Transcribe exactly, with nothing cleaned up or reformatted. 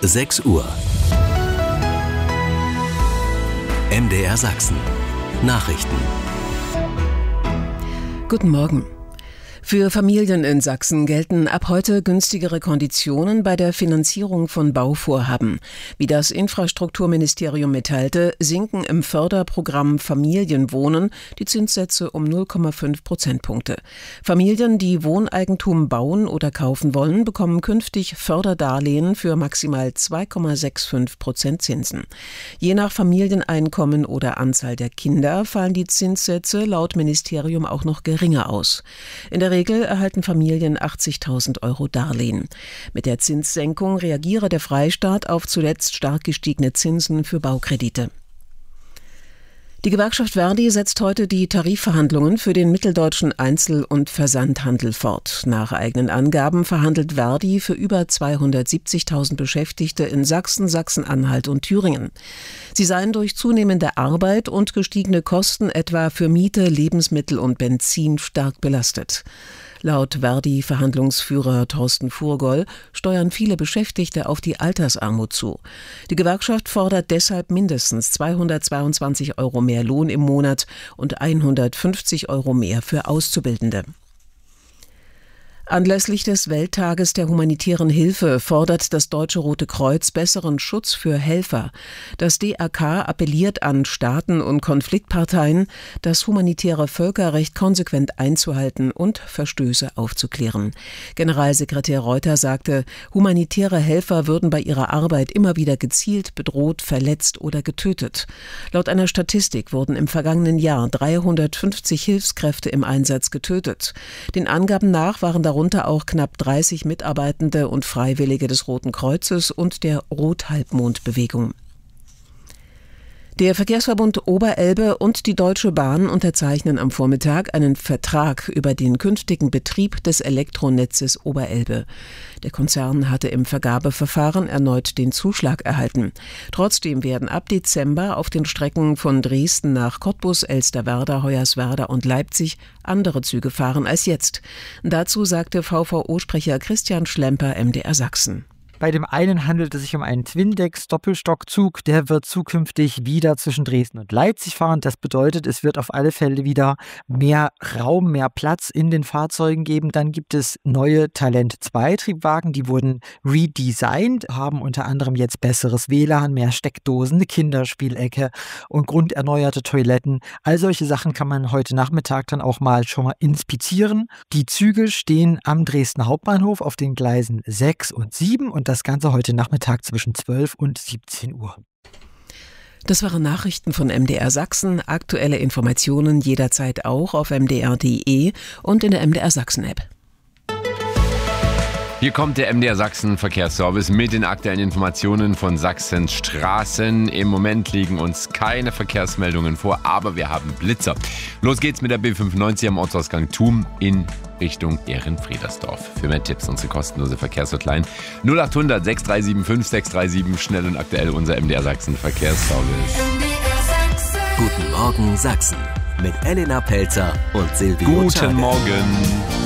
sechs Uhr. M D R Sachsen. Nachrichten. Guten Morgen. Für Familien in Sachsen gelten ab heute günstigere Konditionen bei der Finanzierung von Bauvorhaben. Wie das Infrastrukturministerium mitteilte, sinken im Förderprogramm Familienwohnen die Zinssätze um null Komma fünf Prozentpunkte. Familien, die Wohneigentum bauen oder kaufen wollen, bekommen künftig Förderdarlehen für maximal zwei Komma fünfundsechzig Prozent Zinsen. Je nach Familieneinkommen oder Anzahl der Kinder fallen die Zinssätze laut Ministerium auch noch geringer aus. In der Regel erhalten Familien achtzigtausend Euro Darlehen. Mit der Zinssenkung reagiere der Freistaat auf zuletzt stark gestiegene Zinsen für Baukredite. Die Gewerkschaft ver.di setzt heute die Tarifverhandlungen für den mitteldeutschen Einzel- und Versandhandel fort. Nach eigenen Angaben verhandelt ver.di für über zweihundertsiebzigtausend Beschäftigte in Sachsen, Sachsen-Anhalt und Thüringen. Sie seien durch zunehmende Arbeit und gestiegene Kosten etwa für Miete, Lebensmittel und Benzin stark belastet. Laut ver.di-Verhandlungsführer Thorsten Furgoll steuern viele Beschäftigte auf die Altersarmut zu. Die Gewerkschaft fordert deshalb mindestens zweihundertzweiundzwanzig Euro mehr Lohn im Monat und hundertfünfzig Euro mehr für Auszubildende. Anlässlich des Welttages der humanitären Hilfe fordert das Deutsche Rote Kreuz besseren Schutz für Helfer. Das D R K appelliert an Staaten und Konfliktparteien, das humanitäre Völkerrecht konsequent einzuhalten und Verstöße aufzuklären. Generalsekretär Reuter sagte, humanitäre Helfer würden bei ihrer Arbeit immer wieder gezielt, bedroht, verletzt oder getötet. Laut einer Statistik wurden im vergangenen Jahr dreihundertfünfzig Hilfskräfte im Einsatz getötet. Den Angaben nach waren darunter Darunter auch knapp dreißig Mitarbeitende und Freiwillige des Roten Kreuzes und der Rothalbmond-Bewegung. Der Verkehrsverbund Oberelbe und die Deutsche Bahn unterzeichnen am Vormittag einen Vertrag über den künftigen Betrieb des Elektronetzes Oberelbe. Der Konzern hatte im Vergabeverfahren erneut den Zuschlag erhalten. Trotzdem werden ab Dezember auf den Strecken von Dresden nach Cottbus, Elsterwerda, Hoyerswerda und Leipzig andere Züge fahren als jetzt. Dazu sagte V V O-Sprecher Christian Schlemper, M D R Sachsen. Bei dem einen handelt es sich um einen Twindex-Doppelstockzug, der wird zukünftig wieder zwischen Dresden und Leipzig fahren. Das bedeutet, es wird auf alle Fälle wieder mehr Raum, mehr Platz in den Fahrzeugen geben. Dann gibt es neue Talent zwei Triebwagen, die wurden redesigned, haben unter anderem jetzt besseres W L A N, mehr Steckdosen, eine Kinderspielecke und grunderneuerte Toiletten. All solche Sachen kann man heute Nachmittag dann auch mal schon mal inspizieren. Die Züge stehen am Dresdner Hauptbahnhof auf den Gleisen sechs und sieben und das Ganze heute Nachmittag zwischen zwölf und siebzehn Uhr. Das waren Nachrichten von M D R Sachsen. Aktuelle Informationen jederzeit auch auf m d r punkt d e und in der M D R Sachsen App. Hier kommt der M D R Sachsen Verkehrsservice mit den aktuellen Informationen von Sachsens Straßen. Im Moment liegen uns keine Verkehrsmeldungen vor, aber wir haben Blitzer. Los geht's mit der B fünfundneunzig am Ortsausgang Thum in Richtung Ehrenfriedersdorf. Für mehr Tipps unsere kostenlose Verkehrshotline null achthundert sechs drei sieben fünf sechs drei sieben. Schnell und aktuell unser M D R Sachsen Verkehrsservice. M D R Sachsen. Guten Morgen Sachsen mit Elena Pelzer und Silvio Guten Schade. Morgen.